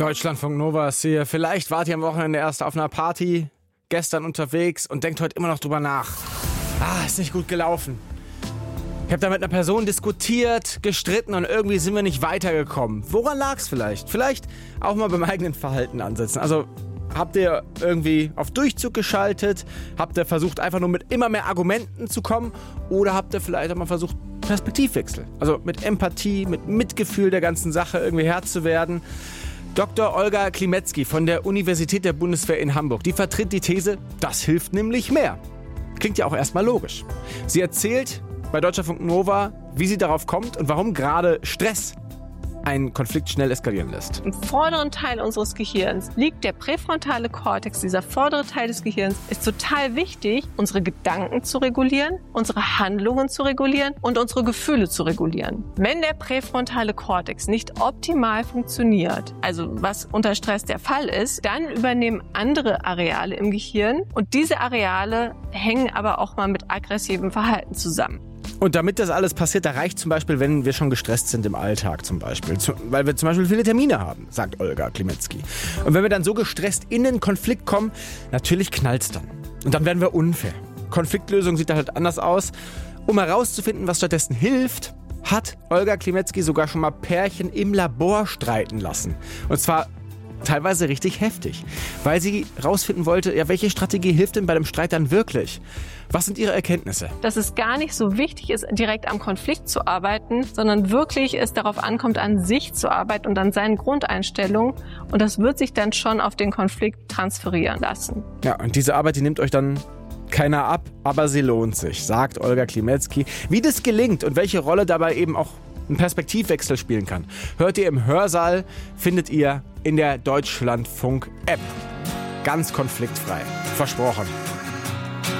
Deutschlandfunk Nova ist hier. Vielleicht wart ihr am Wochenende erst auf einer Party, gestern unterwegs und denkt heute immer noch drüber nach. Ist nicht gut gelaufen. Ich habe da mit einer Person diskutiert, gestritten und irgendwie sind wir nicht weitergekommen. Woran lag's vielleicht? Vielleicht auch mal beim eigenen Verhalten ansetzen. Also habt ihr irgendwie auf Durchzug geschaltet? Habt ihr versucht, einfach nur mit immer mehr Argumenten zu kommen? Oder habt ihr vielleicht auch mal versucht, Perspektivwechsel? Also mit Empathie, mit Mitgefühl der ganzen Sache irgendwie Herr zu werden? Dr. Olga Klimetzky von der Universität der Bundeswehr in Hamburg, die vertritt die These, das hilft nämlich mehr. Klingt ja auch erstmal logisch. Sie erzählt bei Deutschlandfunk Nova, wie sie darauf kommt und warum gerade Stress einen Konflikt schnell eskalieren lässt. Im vorderen Teil unseres Gehirns liegt der präfrontale Kortex. Dieser vordere Teil des Gehirns ist total wichtig, unsere Gedanken zu regulieren, unsere Handlungen zu regulieren und unsere Gefühle zu regulieren. Wenn der präfrontale Kortex nicht optimal funktioniert, also was unter Stress der Fall ist, dann übernehmen andere Areale im Gehirn und diese Areale hängen aber auch mal mit aggressivem Verhalten zusammen. Und damit das alles passiert, da reicht zum Beispiel, wenn wir schon gestresst sind im Alltag zum Beispiel. Weil wir zum Beispiel viele Termine haben, sagt Olga Klimetzky. Und wenn wir dann so gestresst in den Konflikt kommen, natürlich knallt's dann. Und dann werden wir unfair. Konfliktlösung sieht da halt anders aus. Um herauszufinden, was stattdessen hilft, hat Olga Klimetzky sogar schon mal Pärchen im Labor streiten lassen. Und zwar teilweise richtig heftig, weil sie rausfinden wollte, ja, welche Strategie hilft denn bei dem Streit dann wirklich? Was sind Ihre Erkenntnisse? Dass es gar nicht so wichtig ist, direkt am Konflikt zu arbeiten, sondern wirklich es darauf ankommt, an sich zu arbeiten und an seinen Grundeinstellungen. Und das wird sich dann schon auf den Konflikt transferieren lassen. Ja, und diese Arbeit, die nimmt euch dann keiner ab, aber sie lohnt sich, sagt Olga Klimetzky. Wie das gelingt und welche Rolle dabei eben auch ein Perspektivwechsel spielen kann, hört ihr im Hörsaal, findet ihr in der Deutschlandfunk-App. Ganz konfliktfrei. Versprochen.